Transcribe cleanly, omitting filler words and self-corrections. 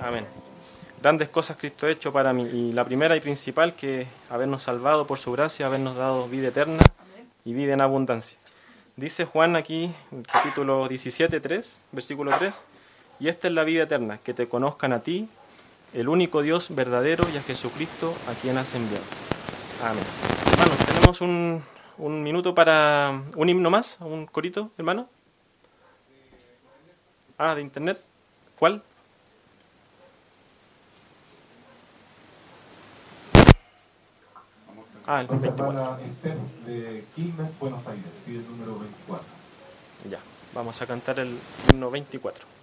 Amén. Grandes cosas Cristo ha hecho para mí. Y la primera y principal, que habernos salvado por su gracia, habernos dado vida eterna y vida en abundancia. Dice Juan aquí, en el capítulo 17, 3, versículo 3, y esta es la vida eterna, que te conozcan a ti, el único Dios verdadero, y a Jesucristo, a quien has enviado. Amén. Hermanos, tenemos un minuto para un himno más, un corito, hermano. De internet. ¿Cuál? El 24. Esther de Quilmes, Buenos Aires, pide el número 24. Ya, vamos a cantar el himno 24.